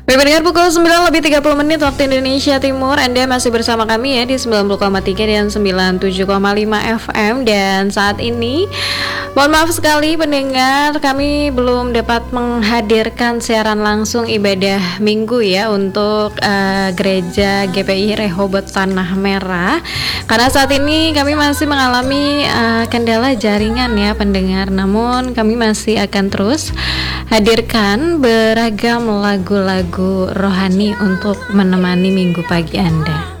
Baik pendengar, pukul 9 lebih 30 menit waktu Indonesia Timur. Anda masih bersama kami ya di 90,3 dan 97,5 FM. Dan saat ini mohon maaf sekali pendengar, kami belum dapat menghadirkan siaran langsung ibadah minggu ya untuk gereja GPI Rehoboth Tanah Merah, karena saat ini kami masih mengalami kendala jaringan ya pendengar. Namun kami masih akan terus hadirkan beragam lagu-lagu rohani untuk menemani minggu pagi Anda.